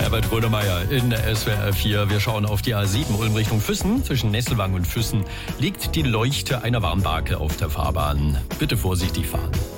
Herbert Grönemeyer in SWR 4. Wir schauen auf die A7 Ulm Richtung Füssen. Zwischen Nesselwang und Füssen liegt die Leuchte einer Warnbarke auf der Fahrbahn. Bitte vorsichtig fahren.